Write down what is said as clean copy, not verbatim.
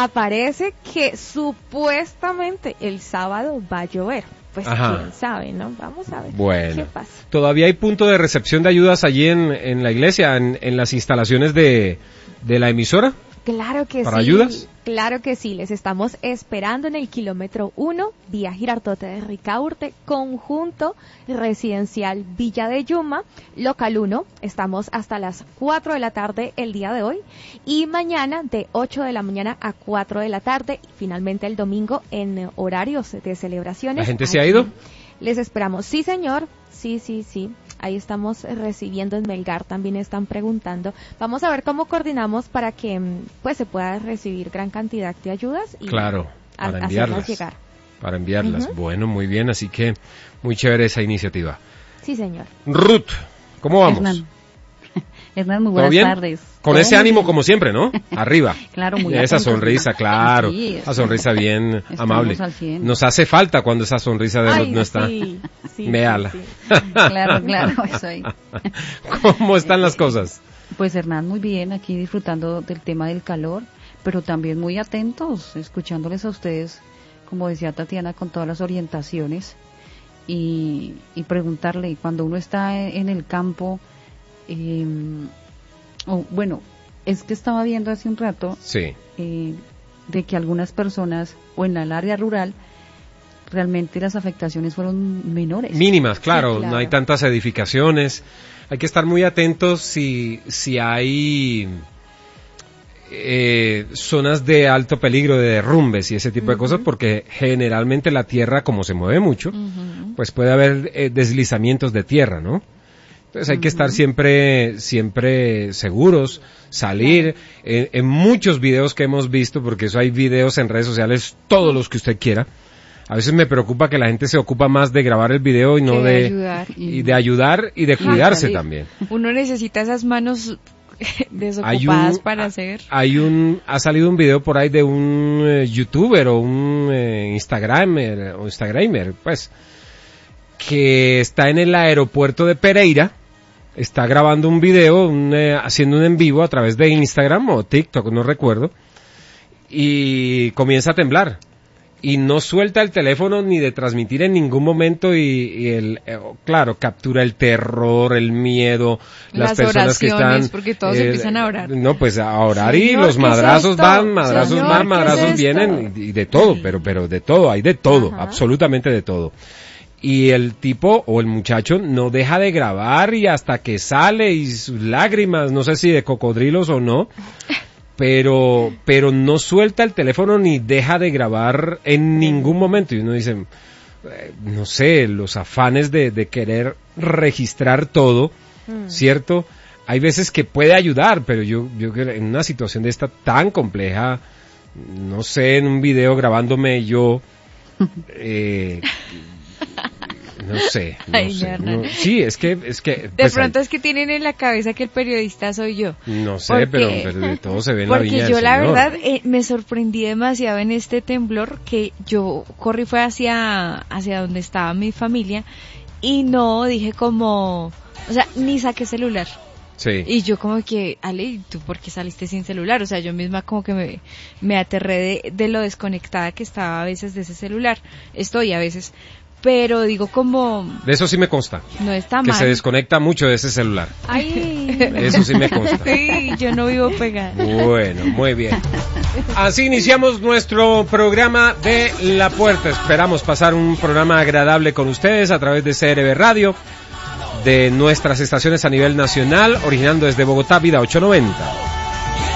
aparece que supuestamente el sábado va a llover. Pues quién sabe, ¿no? Vamos a ver qué pasa. ¿Todavía hay punto de recepción de ayudas allí en la iglesia, en las instalaciones de la emisora? Claro que ¿Para sí. ayudas? Claro que sí, les estamos esperando en el kilómetro 1, vía Girardot de Ricaurte, conjunto residencial Villa de Yuma, local 1. Estamos hasta las 4 de la tarde el día de hoy y mañana de 8 de la mañana a 4 de la tarde y finalmente el domingo en horarios de celebraciones. ¿La gente se ha ido? Les esperamos. Sí, señor. Sí. Ahí estamos recibiendo en Melgar, también están preguntando. Vamos a ver cómo coordinamos para que pues se pueda recibir gran cantidad de ayudas y claro, para enviarlas llegar. Para enviarlas. Bueno, muy bien, así que muy chévere esa iniciativa. Sí, señor. Ruth, ¿cómo vamos? Hernán, muy buenas tardes. Con ese ánimo como siempre, ¿no? Arriba. Claro, muy esa sonrisa, claro. Sí, esa sonrisa bien amable. Nos hace falta cuando esa sonrisa de Ruth no está. Sí, Véala. Sí. Claro, eso ahí. ¿Cómo están las cosas? Pues Hernán, muy bien, aquí disfrutando del tema del calor, pero también muy atentos, escuchándoles a ustedes, como decía Tatiana, con todas las orientaciones y preguntarle, cuando uno está en el campo, bueno, es que estaba viendo hace un rato de que algunas personas, o en el área rural, realmente las afectaciones fueron menores. Mínimas, claro, no hay tantas edificaciones. Hay que estar muy atentos si hay zonas de alto peligro de derrumbes y ese tipo de cosas, porque generalmente la tierra, como se mueve mucho, pues puede haber deslizamientos de tierra, ¿no? Entonces hay que estar siempre seguros, salir. En muchos videos que hemos visto, porque eso hay videos en redes sociales, todos los que usted quiera. A veces me preocupa que la gente se ocupa más de grabar el video y no de ayudar. Y de ayudar y de cuidarse también. Uno necesita esas manos desocupadas para hacer. Ha salido un video por ahí de un youtuber o un instagramer, pues, que está en el aeropuerto de Pereira. Está grabando un video, haciendo un en vivo a través de Instagram o TikTok, no recuerdo, y comienza a temblar. Y no suelta el teléfono ni de transmitir en ningún momento y claro, captura el terror, el miedo, las personas que están... porque todos empiezan a orar. No, pues a orar y los madrazos van, madrazos vienen y de todo, pero de todo, hay de todo, absolutamente de todo. Y el tipo o el muchacho no deja de grabar y hasta que sale y sus lágrimas, no sé si de cocodrilos o no, pero no suelta el teléfono ni deja de grabar en ningún momento. Y uno dice, no sé, los afanes de querer registrar todo, ¿cierto? Hay veces que puede ayudar, pero yo creo que en una situación de esta tan compleja, no sé, en un video grabándome yo, no sé. Sí, es que de pronto es que tienen en la cabeza que el periodista soy yo. No sé, pero de todo se ve en la viña del Porque yo la Señor. verdad me sorprendí demasiado en este temblor, que yo corrí fue hacia donde estaba mi familia y no dije como, o sea, ni saqué celular. Sí. Y yo como que, Ale, ¿tú por qué saliste sin celular? O sea, yo misma como que me aterré de lo desconectada que estaba a veces de ese celular. Estoy a veces. Pero digo como... De eso sí me consta. No está mal. Que se desconecta mucho de ese celular. Ay. Eso sí me consta. Sí, yo no vivo pegada. Bueno, muy bien. Así iniciamos nuestro programa de La Puerta. Esperamos pasar un programa agradable con ustedes a través de CRB Radio, de nuestras estaciones a nivel nacional, originando desde Bogotá, Vida 890.